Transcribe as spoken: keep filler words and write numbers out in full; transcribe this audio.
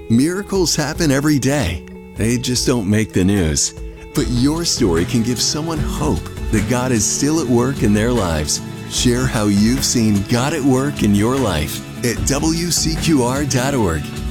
Miracles happen every day. They just don't make the news. But your story can give someone hope that God is still at work in their lives. Share how you've seen God at work in your life at W C Q R dot org.